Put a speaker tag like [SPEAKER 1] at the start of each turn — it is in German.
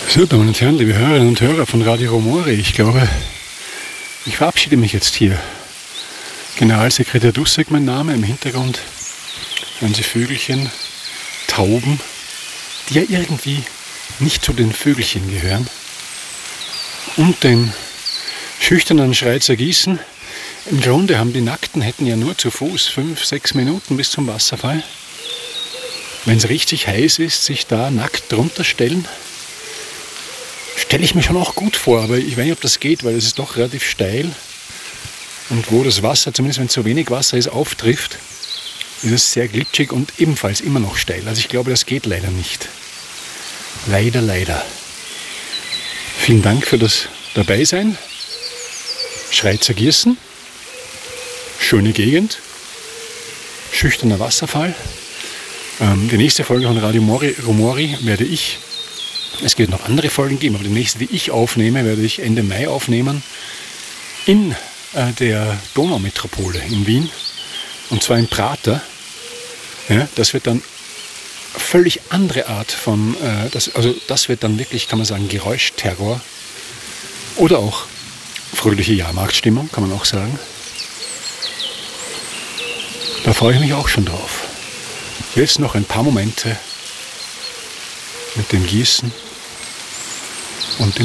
[SPEAKER 1] So, Damen und Herren, liebe Hörerinnen und Hörer von Radio Romori, ich glaube, ich verabschiede mich jetzt hier. Generalsekretär Dussek mein Name, im Hintergrund hören Sie Vögelchen, Tauben, die ja irgendwie nicht zu den Vögelchen gehören. Und den schüchternen Schreizer Gießen. Im Grunde haben die Nackten hätten ja nur zu Fuß 5-6 Minuten bis zum Wasserfall. Wenn es richtig heiß ist, sich da nackt drunter stellen. Stelle ich mir schon auch gut vor, aber ich weiß nicht, ob das geht, weil es ist doch relativ steil. Und wo das Wasser, zumindest wenn zu wenig Wasser ist, auftrifft, ist es sehr glitschig und ebenfalls immer noch steil. Also ich glaube, das geht leider nicht. Leider, leider. Vielen Dank für das Dabeisein. Schreizer Gießen. Schöne Gegend. Schüchterner Wasserfall. Die nächste Folge von Radio Romori werde ich, es wird noch andere Folgen geben, aber die nächste, die ich aufnehme, werde ich Ende Mai aufnehmen in der Donaumetropole in Wien, und zwar in Prater. Ja, das wird dann völlig andere Art von, das wird dann wirklich, kann man sagen, Geräuschterror oder auch fröhliche Jahrmarktstimmung, kann man auch sagen. Da freue ich mich auch schon drauf. Jetzt noch ein paar Momente mit dem Gießen und dem